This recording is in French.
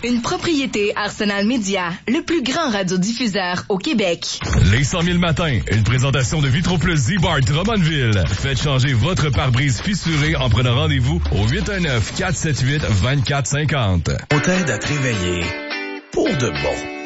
Une propriété Arsenal Média, le plus grand radiodiffuseur au Québec. Les 100 000 matins, une présentation de Vitroplus Z-Bar Drummondville. Faites changer votre pare-brise fissuré en prenant rendez-vous au 819-478-2450. On t'aide à te réveiller pour de bon.